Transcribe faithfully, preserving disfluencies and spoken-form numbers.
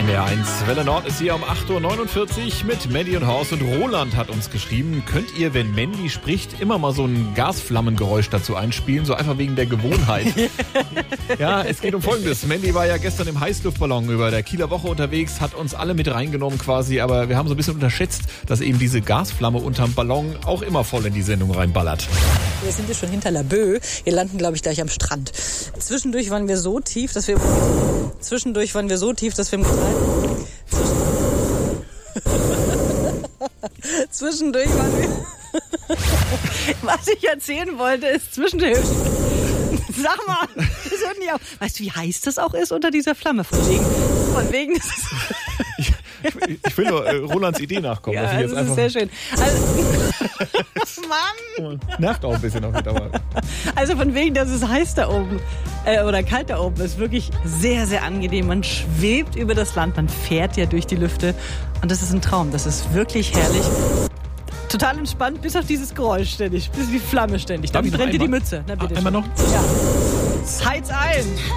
N D R eins Welle Nord ist hier um acht Uhr neunundvierzig mit Mandy und Horst. Und Roland hat uns geschrieben, könnt ihr, wenn Mandy spricht, immer mal so ein Gasflammengeräusch dazu einspielen, so einfach wegen der Gewohnheit. Ja, es geht um Folgendes. Mandy war ja gestern im Heißluftballon über der Kieler Woche unterwegs, hat uns alle mit reingenommen quasi, aber wir haben so ein bisschen unterschätzt, dass eben diese Gasflamme unterm Ballon auch immer voll in die Sendung reinballert. Wir sind jetzt schon hinter Laboe. Wir landen, glaube ich, gleich am Strand. Zwischendurch waren wir so tief, dass wir... Zwischendurch waren wir so tief, dass wir... Zwischendurch waren wir... Was ich erzählen wollte, ist zwischendurch... Sag mal, das hört nicht auf. Weißt du, wie heiß das auch ist unter dieser Flamme? Von wegen... Von wegen... Ich, ich will nur äh, Rolands Idee nachkommen. Ja, dass ich jetzt das einfach ist sehr schön. Also, Mann! Nervt auch ein bisschen noch mit, aber... Also von wegen, dass es heiß da oben äh, oder kalt da oben ist, wirklich sehr, sehr angenehm. Man schwebt über das Land, man fährt ja durch die Lüfte und das ist ein Traum. Das ist wirklich herrlich. Total entspannt, bis auf dieses Geräusch ständig, bis die Flamme ständig. Dann brennt dir die Mütze. Na, bitte einmal schon. noch? Ja. Heiz ein!